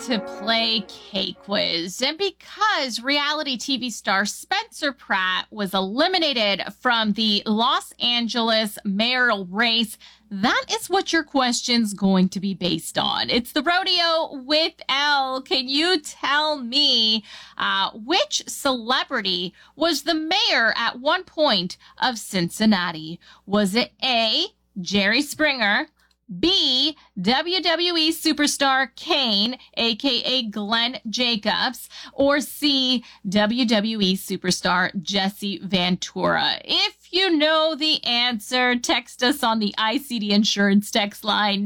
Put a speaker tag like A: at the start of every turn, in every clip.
A: to play K-Quiz. And because reality TV star Spencer Pratt was eliminated from the Los Angeles mayoral race, that is what your question's going to be based on. It's the Rodeo with Elle. Can you tell me which celebrity was the mayor at one point of Cincinnati? Was it A, Jerry Springer, B, WWE superstar Kane, aka Glenn Jacobs, or C, WWE superstar Jesse Ventura? If you know the answer, text us on the ICD Insurance text line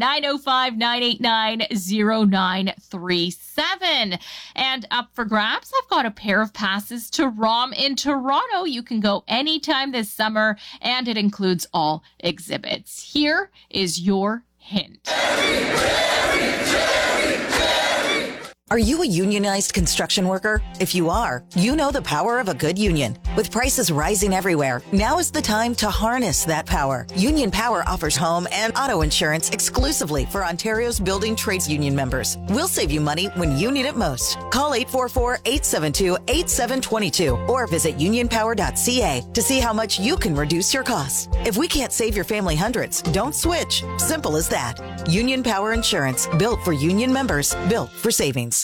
A: 905-989-0937. And up for grabs, I've got a pair of passes to ROM in Toronto. You can go anytime this summer, and it includes all exhibits. Here is your hint.
B: Are you a unionized construction worker? If you are, you know the power of a good union. With prices rising everywhere, now is the time to harness that power. Union Power offers home and auto insurance exclusively for Ontario's building trades union members. We'll save you money when you need it most. Call 844-872-8722 or visit unionpower.ca to see how much you can reduce your costs. If we can't save your family hundreds, don't switch. Simple as that. Union Power Insurance, built for union members, built for savings.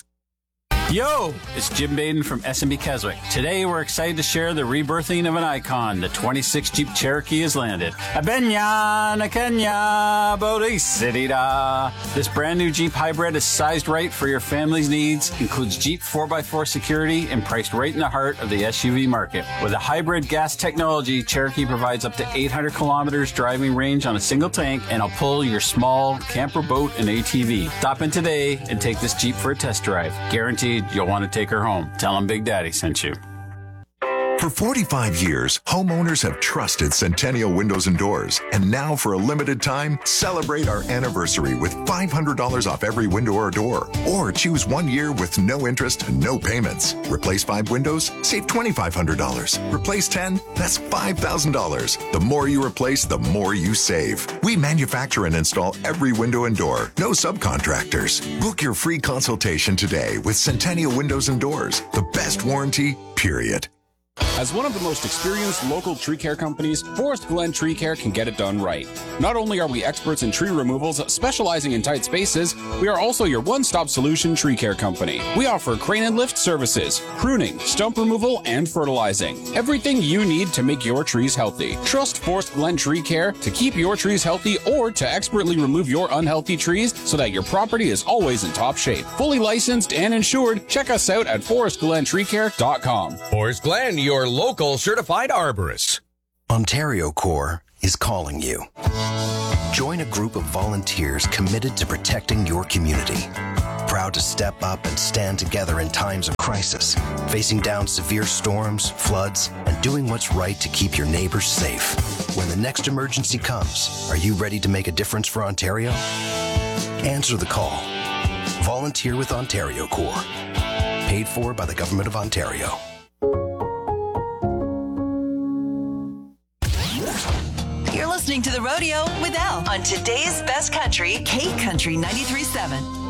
C: Yo, it's Jim Baden from S&B Keswick. Today we're excited to share the rebirthing of an icon. The 26 Jeep Cherokee has landed. Abenya, Nakenya, Bodhisidida. This brand new Jeep hybrid is sized right for your family's needs, includes Jeep 4x4 security, and priced right in the heart of the SUV market. With a hybrid gas technology, Cherokee provides up to 800 kilometers driving range on a single tank, and will pull your small camper, boat, and ATV. Stop in today and take this Jeep for a test drive. Guaranteed you'll want to take her home. Tell them Big Daddy sent you.
D: For 45 years, homeowners have trusted Centennial Windows and Doors. And now, for a limited time, celebrate our anniversary with $500 off every window or door. Or choose 1 year with no interest and no payments. Replace 5 windows? Save $2,500. Replace 10? That's $5,000. The more you replace, the more you save. We manufacture and install every window and door. No subcontractors. Book your free consultation today with Centennial Windows and Doors. The best warranty, period.
E: As one of the most experienced local tree care companies, Forest Glen Tree Care can get it done right. Not only are we experts in tree removals specializing in tight spaces, we are also your one-stop solution tree care company. We offer crane and lift services, pruning, stump removal, and fertilizing. Everything you need to make your trees healthy. Trust Forest Glen Tree Care to keep your trees healthy or to expertly remove your unhealthy trees so that your property is always in top shape. Fully licensed and insured, check us out at forestglentreecare.com.
F: Forest Glen, your local certified arborist.
G: Ontario Corps is calling you. Join a group of volunteers committed to protecting your community. Proud to step up and stand together in times of crisis, facing down severe storms, floods, and doing what's right to keep your neighbors safe. When the next emergency comes, are you ready to make a difference for Ontario? Answer the call. Volunteer with Ontario Corps. Paid for by the Government of Ontario.
H: You're listening to The Rodeo with Elle on today's best country, K Country 93.7.